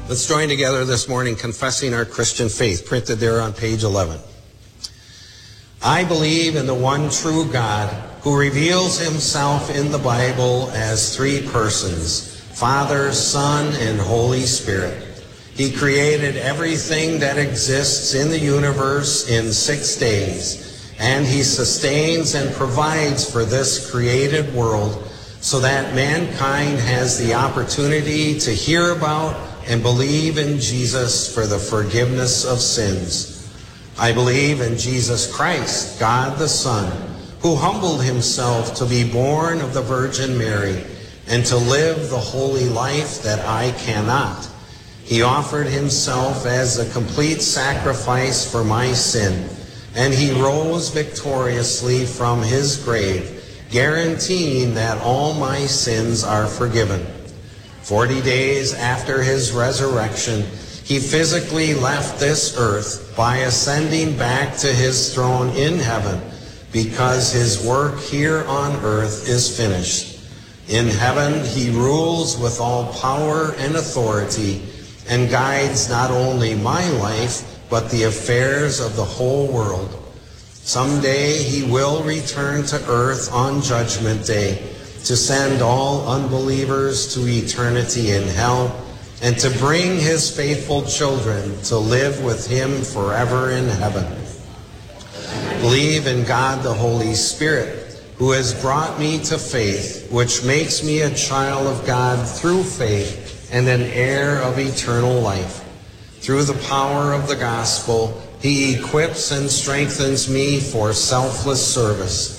Let's join together this morning confessing our Christian faith, printed there on page 11. I believe in the one true God who reveals himself in the Bible as three persons, Father, Son, and Holy Spirit. He created everything that exists in the universe in 6 days, and he sustains and provides for this created world so that mankind has the opportunity to hear about and believe in Jesus for the forgiveness of sins. I believe in Jesus Christ, God the Son, who humbled himself to be born of the Virgin Mary and to live the holy life that I cannot. He offered himself as a complete sacrifice for my sin, and he rose victoriously from his grave, guaranteeing that all my sins are forgiven. 40 days after his resurrection, he physically left this earth by ascending back to his throne in heaven because his work here on earth is finished. In heaven, he rules with all power and authority and guides not only my life, but the affairs of the whole world. Someday he will return to earth on Judgment Day to send all unbelievers to eternity in hell and to bring his faithful children to live with him forever in heaven. Believe in God the Holy Spirit, who has brought me to faith, which makes me a child of God through faith and an heir of eternal life. Through the power of the gospel, he equips and strengthens me for selfless service,